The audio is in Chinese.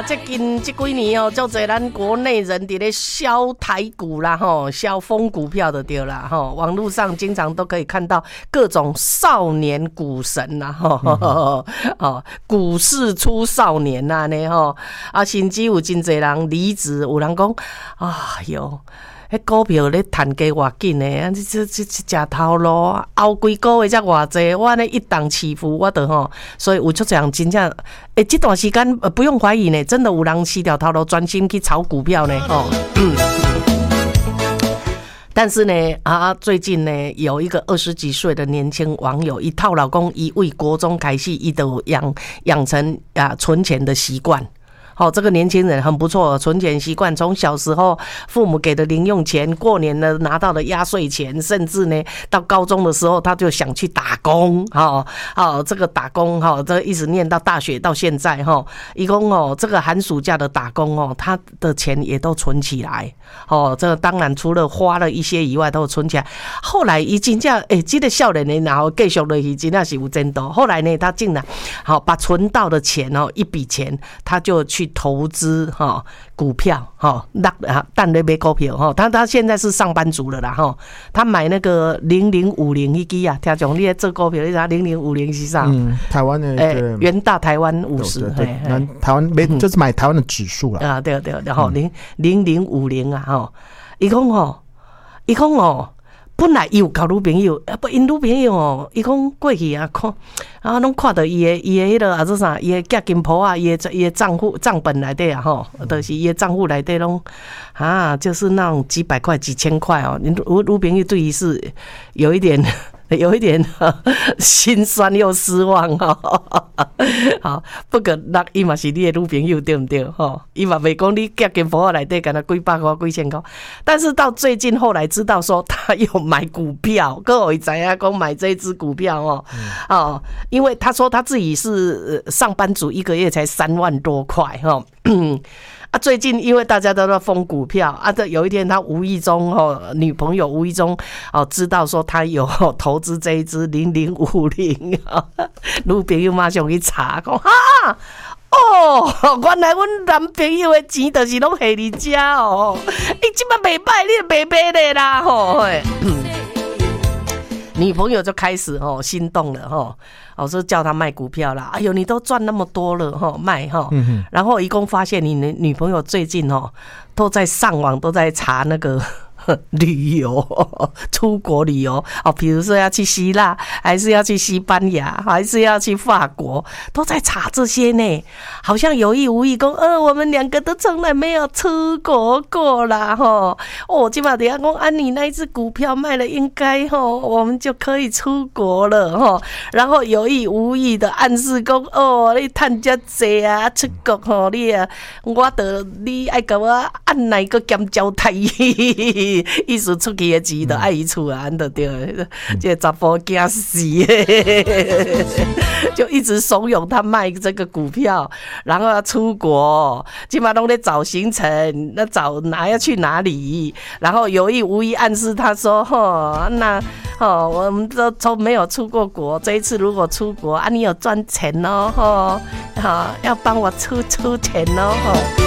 这几年哦，就侪咱国内人伫咧销台股啦，销疯股票的对啦，网络上经常都可以看到各种少年股神啦，股市出少年啊呢甚至有真侪人离职，有人讲哟。迄股票咧赚价偌紧诶，这食头路，后几个月才偌济，我呢一档起伏，我都所以有足侪人真正这段时间不用怀疑呢，真的有人死掉头路，专心去炒股票呢但是呢最近呢有一个20几岁的年轻网友，一套老公一为国中开始，伊都养成存钱的习惯。这个年轻人很不错，存钱习惯，从小时候父母给的零用钱，过年呢拿到的压岁钱，甚至呢到高中的时候他就想去打工，这个打工这个一直念到大学到现在一共这个寒暑假的打工他的钱也都存起来这个当然除了花了一些以外都存起来。后来伊真正这个少年的然后继续落去真的是有前途。后来呢他竟然把存到的钱一笔钱他就去投资股票但咧买股票他现在是上班族了啦他买那个0050那支啊，听讲你在做股票，你知道0050是啥？ 台湾的元大台湾50， 台湾就是买台湾的指数啦。 对0050啊伊讲本来伊有交女朋友，不因女朋友伊讲过去看拢看到伊的迄个做啥，伊的嫁金婆啊，伊的账本内底就是伊的账户内底拢就是那种几百块、几千块女朋友对伊是有一点心酸又失望好，不过伊嘛是你的女朋友对不对伊嘛袂讲你嫁金婆内底敢若几百块、几千块，但是到最近后来知道说他有买股票，各位知影讲买这支股票因为他说他自己是上班族，一个月才3万多块最近因为大家都在疯股票这有一天他无意中女朋友无意中知道说他有投资这一支0050女朋友马上去查讲原来阮男朋友的钱就是拢下你遮伊即摆袂歹，你就袂买咧啦女朋友就开始心动了说叫他卖股票啦，哎呦你都赚那么多了卖然后一共发现你女朋友最近都在上网都在查那个旅游出国旅游比如说要去希腊，还是要去西班牙，还是要去法国，都在查这些呢，好像有意无意说我们两个都从来没有出国过啦现在等一下说你那一只股票卖了应该我们就可以出国了然后有意无意的暗示说你赚这多啊出国你爱给我按哪个减交太意思出去的钱都爱伊出啊，就对了，这查甫惊死就一直怂恿他卖这个股票，然后要出国，基本上都在找行程，那找要去哪里，然后有意无意暗示他说我们都没有出过国，这一次如果出国你有赚钱要帮我出钱